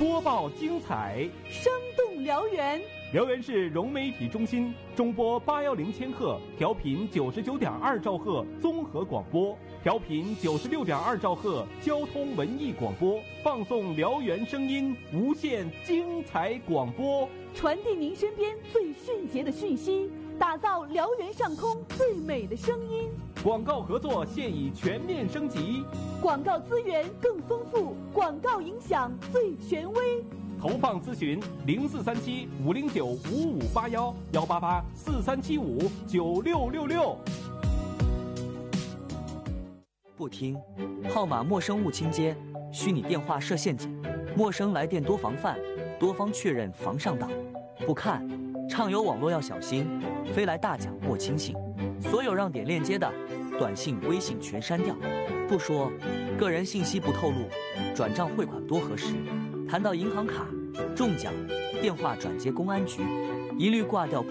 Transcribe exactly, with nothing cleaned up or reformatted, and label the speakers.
Speaker 1: 播报精彩，
Speaker 2: 生动辽源。
Speaker 1: 辽源市融媒体中心中波八幺零千赫，调频九十九点二兆赫综合广播，调频九十六点二兆赫交通文艺广播，放送辽源声音，无限精彩广播，
Speaker 2: 传递您身边最迅捷的讯息，打造辽源上空最美的声音。
Speaker 1: 广告合作现已全面升级，
Speaker 2: 广告资源更丰富，广告影响最权威。
Speaker 1: 投放咨询零四三七五零九五五八幺幺八八四三七五九六六六。
Speaker 3: 不听，号码陌生勿轻接，虚拟电话设陷阱，陌生来电多防范，多方确认防上当。不看，畅游网络要小心，飞来大奖莫轻信。所有让点链接的短信、微信全删掉。不说，个人信息不透露，转账汇款多核实。谈到银行卡、中奖、电话转接公安局，一律挂掉。